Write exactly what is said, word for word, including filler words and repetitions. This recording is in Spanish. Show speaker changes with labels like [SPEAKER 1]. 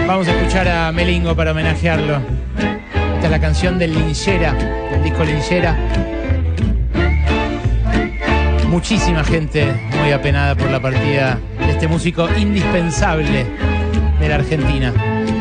[SPEAKER 1] Vamos a escuchar a Melingo para homenajearlo. Esta es la canción del Linchera, del disco Linchera. Muchísima gente muy apenada por la partida de este músico indispensable de la Argentina.